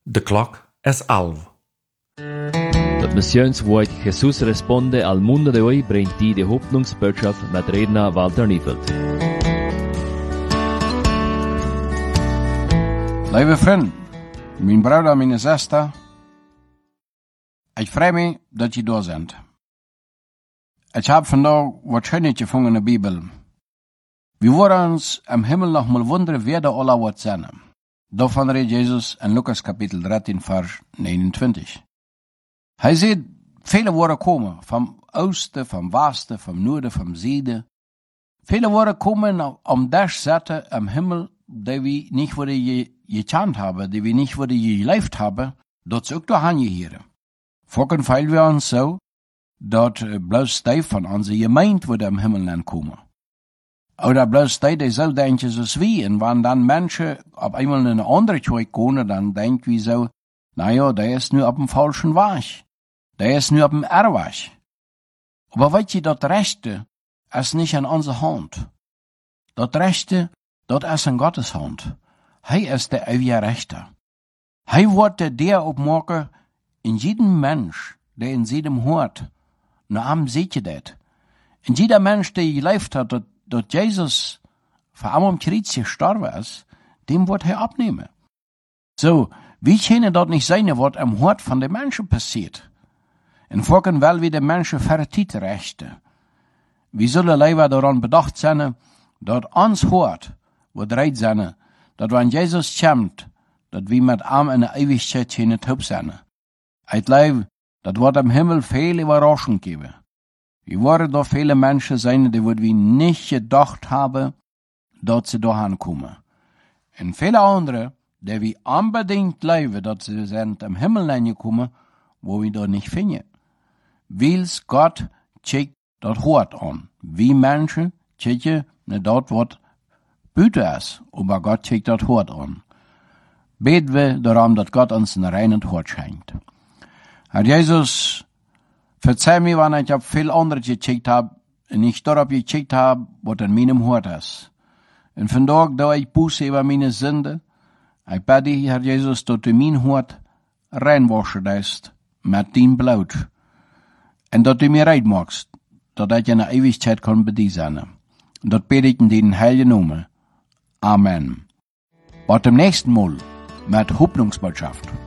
De klok is 11. Das Missionswort Jesús responde al mundo de hoy bringt die Hoffnungsbotschaft mit Redner Walter Niefeld. Lieve vriend, mijn broeder en mijn zuster, ik freue mich, dat je da bent. Ich habe vandaag wat Schönes gefunden in der Bibel. Wir wollen uns am Himmel noch mal wundern, wer da alle wat zijn. Davon redet Jesus in Lukas Kapitel 13, Vers 29. Hij zegt, viele worden komen, vom Oosten, vom Westen, vom Noorden, vom Zuiden. Viele worden komen om das zetten am Himmel, die wir nicht worden gekannt haben, die wir nicht worden gelebt haben, dat ze ook doorheen geheren. Fokken feilen wir uns so, dat bloß die von onze gemeente worden am Himmel aankomen. Oder bloß die so denken als wir. Und wenn dann Menschen auf einmal in eine andere Kirche kommen, dann denken wir so, naja, der ist nur auf dem falschen Weg. Der ist nur auf dem Irrweg. Aber weißt du, das Rechte ist nicht in unserer Hand. Das Rechte, das ist in Gottes Hand. Er ist der ewige Rechter. Er wird der aufmachen, in jedem Mensch, der in jedem hört. Na, am seht ihr das. In jeder Mensch, der gelebt hat, dat Jesus für einmal am Kreuz gestorben ist, dem wird er abnehmen. So, wie können dort nicht sein, was am Hort von den Menschen passiert? In Folgen weil wir den Menschen vertiet rechte. Wir sollen lieber daran bedacht sein, dat uns Hort, wat reit sein, dat wenn Jesus kommt, dat wir mit ihm in der Ewigkeit hin taub sein. Ich glaube, dat wird am Himmel viele Überraschungen geben. Wir werden da viele Menschen sein, die wir nicht gedacht haben, dass sie da hinkommen. Und viele andere, die wir unbedingt glauben, dass sie sind am Himmel hingekommen, wo wir da nicht finden. Weil Gott checkt das Hort an. Wir Menschen checken nicht dort, was Büte ist, aber Gott checkt das Hort an. Beten wir darum, dass Gott uns ein reines Hort schenkt. Herr Jesus, verzeih mir, wenn ich auf viel andere gecheckt habe und nicht darauf gecheckt habe, was in meinem Hort ist. Und von da, da ich Buße über meine Sünde, ich bitte, Herr Jesus, dass du mein Hort reinwaschen lässt mit deinem Blut. Und dass du mir rein machst, dass ich in der Ewigkeit kann bei dir sein. Und das bete ich in den heiligen Namen. Amen. Bis zum nächsten Mal mit Hoffnungsbotschaft.